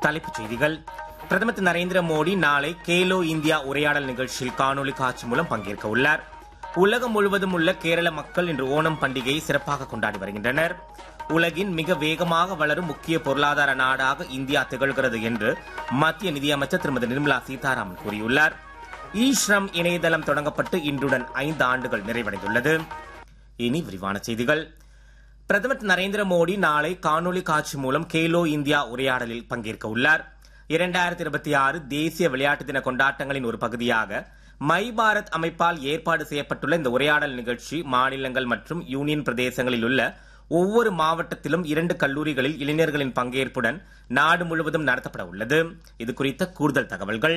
தலைப்புச் செய்திகள். பிரதமர் திரு நரேந்திர மோடி நாளை கேலோ இந்தியா உரையாடல் நிகழ்ச்சியில் காணொலி காட்சி மூலம் பங்கேற்க உள்ளார். உலகம் முழுவதும் உள்ள கேரள மக்கள் இன்று ஓணம் பண்டிகையை சிறப்பாக கொண்டாடி வருகின்றனர். உலகின் மிக வேகமாக வளரும் முக்கிய பொருளாதார நாடாக இந்தியா திகழ்கிறது என்று மத்திய நிதியமைச்சர் திருமதி நிர்மலா சீதாராமன் கூறியுள்ளார். இ-ஸ்ரம் இணையதளம் தொடங்கப்பட்டு இன்றுடன் 5 ஆண்டுகள் நிறைவடைந்துள்ளது. இனி விரிவான செய்திகள். பிரதமர் திரு நரேந்திர மோடி நாளை காணொலி காட்சி மூலம் கேலோ இந்தியா உரையாடலில் பங்கேற்க உள்ளார். 2026 தேசிய விளையாட்டு தின கொண்டாட்டங்களின் ஒரு பகுதியாக மை பாரத் அமைப்பால் ஏற்பாடு செய்யப்பட்டுள்ள இந்த உரையாடல் நிகழ்ச்சி மாநிலங்கள் மற்றும் யூனியன் பிரதேசங்களில் உள்ள ஒவ்வொரு மாவட்டத்திலும் 2 கல்லூரிகளில் இளைஞர்களின் பங்கேற்புடன் நாடு முழுவதும் நடத்தப்பட உள்ளது. இது குறித்த கூடுதல் தகவல்கள்.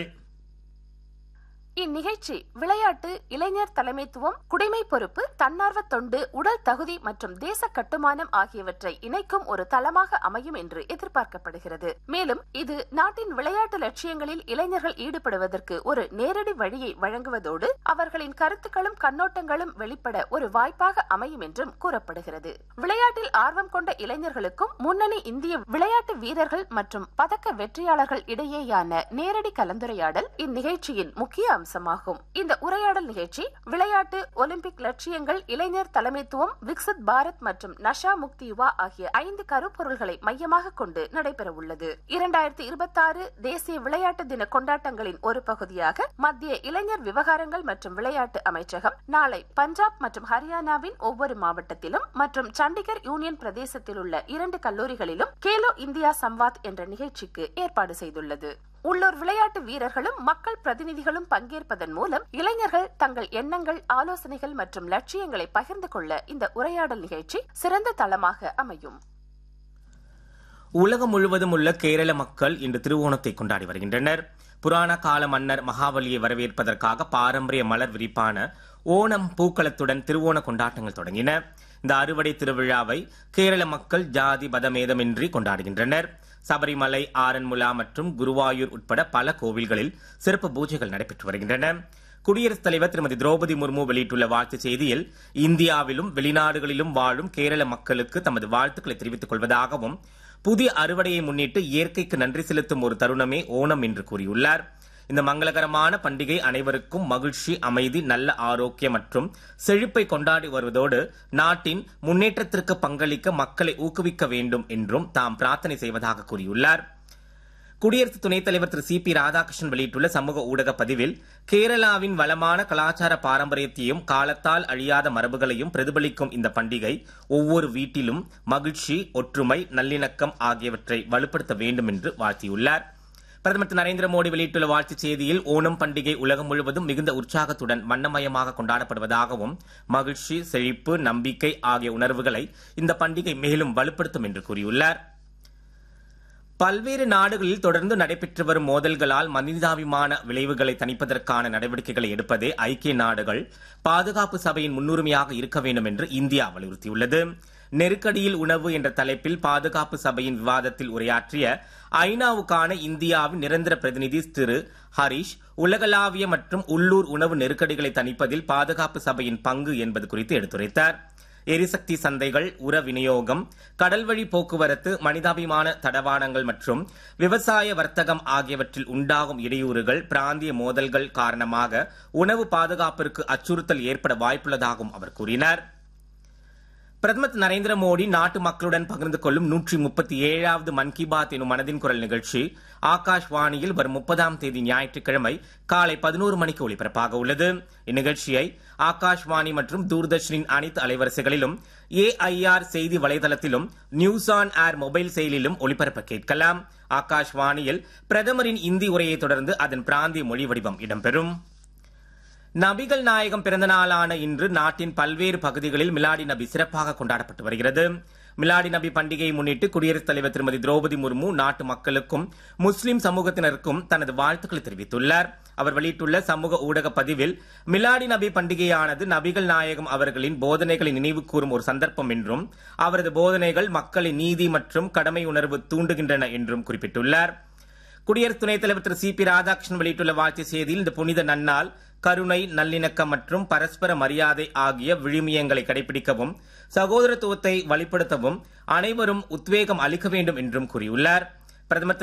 இந்நிகழ்ச்சி விளையாட்டு, இளைஞர் தலைமைத்துவம், குடிமை பொறுப்பு, தன்னார்வ தொண்டு, உடல் தகுதி மற்றும் தேச கட்டுமானம் ஆகியவற்றை இணைக்கும் ஒரு தளமாக அமையும் என்று எதிர்பார்க்கப்படுகிறது. மேலும் இது நாட்டின் விளையாட்டு லட்சியங்களில் இளைஞர்கள் ஈடுபடுவதற்கு ஒரு நேரடி வழியை வழங்குவதோடு அவர்களின் கருத்துக்களும் கண்ணோட்டங்களும் வெளிப்பட ஒரு வாய்ப்பாக அமையும் என்றும் கூறப்படுகிறது. விளையாட்டில் ஆர்வம் கொண்ட இளைஞர்களுக்கும் முன்னணி இந்திய விளையாட்டு வீரர்கள் மற்றும் பதக்க வெற்றியாளர்கள் இடையேயான நேரடி கலந்துரையாடல் இந்நிகழ்ச்சியின் முக்கிய அம்சமாகும். இந்த உரையாடல் நிகழ்ச்சி விளையாட்டு, ஒலிம்பிக் லட்சியங்கள், இளைஞர் தலைமைத்துவம், விக்சித் பாரத் மற்றும் நஷா முக்தி யுவா ஆகிய 5 கருப்பொருள்களை மையமாக கொண்டு நடைபெற உள்ளது. 2026 தேசிய விளையாட்டு தின கொண்டாட்டங்களின் ஒரு பகுதியாக மத்திய இளைஞர் விவகாரங்கள் மற்றும் விளையாட்டு அமைச்சகம் நாளை பஞ்சாப் மற்றும் ஹரியானாவின் ஒவ்வொரு மாவட்டத்திலும் மற்றும் சண்டிகர் யூனியன் பிரதேசத்தில் உள்ள 2 கல்லூரிகளிலும் கேலோ இந்தியா சம்வாத் என்ற நிகழ்ச்சிக்கு ஏற்பாடு செய்துள்ளது. உள்ளூர் விளையாட்டு வீரர்களும் மக்கள் பிரதிநிதிகளும் பங்கேற்பதன் மூலம் இளைஞர்கள் தங்கள் எண்ணங்கள், ஆலோசனைகள் மற்றும் லட்சியங்களை பகிர்ந்து கொள்ள இந்த உரையாடல் நிகழ்ச்சி சிறந்த தளமாக அமையும். உலகம் முழுவதும் உள்ள கேரள மக்கள் இன்று திருவோணத்தை கொண்டாடி வருகின்றனர். புராண கால மன்னர் மகாபலியை வரவேற்பதற்காக பாரம்பரிய மலர் விரிப்பான ஓணம் பூக்களத்துடன் திருவோண கொண்டாட்டங்கள் தொடங்கின. இந்த அறுவடை திருவிழாவை கேரள மக்கள் ஜாதி மதமேதமின்றி கொண்டாடுகின்றனர். சபரிமலை, ஆரன்முலா மற்றும் குருவாயூர் உட்பட பல கோவில்களில் சிறப்பு பூஜைகள் நடைபெற்று வருகின்றன. குடியரசுத் தலைவர் திருமதி திரௌபதி முர்மு வெளியிட்டுள்ள வாழ்த்துச் செய்தியில் இந்தியாவிலும் வெளிநாடுகளிலும் வாழும் கேரள மக்களுக்கு தமது வாழ்த்துக்களை தெரிவித்துக் கொள்வதாகவும் புதிய அறுவடையை முன்னிட்டு இயற்கைக்கு நன்றி செலுத்தும் ஒரு தருணமே ஓணம் என்று கூறியுள்ளார். இந்த மங்களகரமான பண்டிகை அனைவருக்கும் மகிழ்ச்சி, அமைதி, நல்ல ஆரோக்கியம் மற்றும் செழிப்பை கொண்டாடி வருவதோடு நாட்டின் முன்னேற்றத்திற்கு பங்களிக்க மக்களை ஊக்குவிக்க வேண்டும் என்றும் தாம் பிரார்த்தனை செய்வதாக கூறியுள்ளார். குடியரசு துணைத் தலைவர் திரு சி.பி. ராதாகிருஷ்ணன் வெளியிட்டுள்ள சமூக ஊடக பதிவில் கேரளாவின் வளமான கலாச்சார பாரம்பரியத்தையும் காலத்தால் அழியாத மரபுகளையும் பிரதிபலிக்கும் இந்த பண்டிகை ஒவ்வொரு வீட்டிலும் மகிழ்ச்சி, ஒற்றுமை, நல்லிணக்கம் ஆகியவற்றை வலுப்படுத்த வேண்டும் என்று வாழ்த்தியுள்ளார். பிரதமர் திரு நரேந்திர மோடி வெளியிட்டுள்ள வாழ்த்துச் செய்தியில் ஓணம் பண்டிகை உலகம் முழுவதும் மிகுந்த உற்சாகத்துடன் வண்ணமயமாக கொண்டாடப்படுவதாகவும் மகிழ்ச்சி, செழிப்பு, நம்பிக்கை ஆகிய உணர்வுகளை இந்த பண்டிகை மேலும் வலுப்படுத்தும் என்று கூறியுள்ளார். பல்வேறு நாடுகளில் தொடர்ந்து நடைபெற்று வரும் மோதல்களால் மனிதாபிமான விளைவுகளை தணிப்பதற்கான நடவடிக்கைகளை எடுப்பதே ஐக்கிய நாடுகள் பாதுகாப்பு சபையின் முன்னுரிமையாக இருக்க வேண்டும் என்று இந்தியா வலியுறுத்தியுள்ளது. நெருக்கடியில் உணவு என்ற தலைப்பில் பாதுகாப்பு சபையின் விவாதத்தில் உரையாற்றிய ஐநாவுக்கான இந்தியாவின் நிரந்தர பிரதிநிதி திரு ஹரிஷ், உலகளாவிய மற்றும் உள்ளூர் உணவு நெருக்கடிகளை தணிப்பதில் பாதுகாப்பு சபையின் பங்கு என்பது குறித்து எடுத்துரைத்தார். எரிசக்தி சந்தைகள், உர விநியோகம், கடல்வழி போக்குவரத்து, மனிதாபிமான தடவாடங்கள் மற்றும் விவசாய வர்த்தகம் ஆகியவற்றில் உண்டாகும் இடையூறுகள், பிராந்திய மோதல்கள் காரணமாக உணவு பாதுகாப்பிற்கு அச்சுறுத்தல் ஏற்பட வாய்ப்புள்ளதாகவும் அவர் கூறினார். பிரதமர் திரு நரேந்திர மோடி நாட்டு மக்களுடன் பகிர்ந்து கொள்ளும் 137வது மன் கி பாத் எனும் மனதின் குரல் நிகழ்ச்சி ஆகாஷ்வாணியில் வரும் 30ஆம் தேதி ஞாயிற்றுக்கிழமை காலை 11 மணிக்கு ஒலிபரப்பாக உள்ளது. இந்நிகழ்ச்சியை ஆகாஷ்வாணி மற்றும் தூர்தர்ஷனின் அனைத்து அலைவரிசைகளிலும், AIR செய்தி வலைதளத்திலும், நியூஸ் ஆன் ஏர் மொபைல் செயலிலும் ஒலிபரப்ப கேட்கலாம். ஆகாஷ்வாணியில் பிரதமரின் இந்தி உரையை தொடர்ந்து அதன் பிராந்திய மொழி வடிவம் இடம்பெறும். நபிகள் நாயகம் பிறந்த நாளான இன்று நாட்டின் பல்வேறு பகுதிகளில் மிலாடி நபி சிறப்பாக கொண்டாடப்பட்டு வருகிறது. மிலாடி நபி பண்டிகையை முன்னிட்டு குடியரசுத் தலைவர் திருமதி திரௌபதி முர்மு நாட்டு மக்களுக்கும் முஸ்லிம் சமூகத்தினருக்கும் தனது வாழ்த்துக்களை தெரிவித்துள்ளார். அவர் வெளியிட்டுள்ள சமூக ஊடக பதிவில் மிலாடி நபி பண்டிகையானது நபிகள் நாயகம் அவர்களின் போதனைகளை நினைவு கூறும் ஒரு சந்தர்ப்பம் என்றும் அவரது போதனைகள் மக்களின் நீதி மற்றும் கடமை உணர்வு தூண்டுகின்றன என்றும் குறிப்பிட்டுள்ளார். குடியரசு துணைத் தலைவர் திரு சி.பி. ராதாகிருஷ்ணன் வெளியிட்டுள்ள வாழ்த்துச் செய்தியில் இந்த புனித நன்னாள் கருணை, நல்லிணக்கம் மற்றும் பரஸ்பர மரியாதை ஆகிய விழுமியங்களை கடைபிடிக்கவும் சகோதரத்துவத்தை வலுப்படுத்தவும் அனைவரும் உத்வேகம் அளிக்க வேண்டும் என்றும் கூறியுள்ளார். பிரதமர்